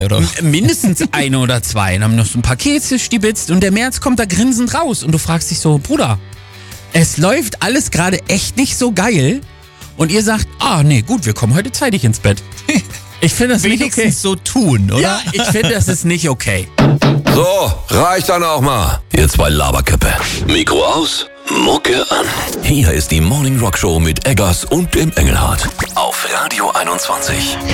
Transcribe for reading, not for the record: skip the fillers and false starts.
oder? Mindestens eine oder zwei. Und haben noch so ein paar Kekse stibitzt und der Merz kommt da grinsend raus. Und du fragst dich so, Bruder, es läuft alles gerade echt nicht so geil. Und ihr sagt, nee, gut, wir kommen heute zeitig ins Bett. Ich finde das nicht okay. So tun, oder? Ja, ich finde, das ist nicht okay. So, reicht dann auch mal. Ihr zwei Laberköppe. Mikro aus, Mucke an. Hier ist die Morning Rock Show mit Eggers und dem Engelhardt. Auf Radio 21.